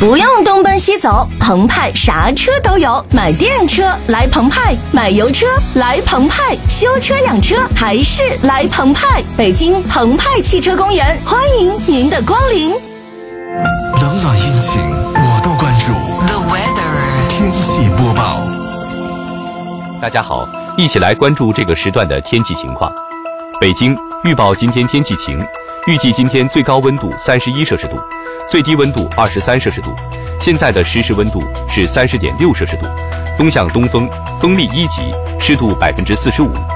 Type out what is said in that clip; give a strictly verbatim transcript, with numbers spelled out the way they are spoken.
不用东奔西走，澎湃啥车都有。买电车来澎湃，买油车来澎湃，修车养车还是来澎湃。北京澎湃汽车公园，欢迎您的光临。 冷暖阴晴我都关注。 The weather 天气播报。 大家好，一起来关注这个时段的天气情况。北京预报今天天气晴，预计今天最高温度三十一摄氏度，最低温度二十三摄氏度。现在的实时温度是三十点六摄氏度，风向东风，风力一级，湿度百分之四十五。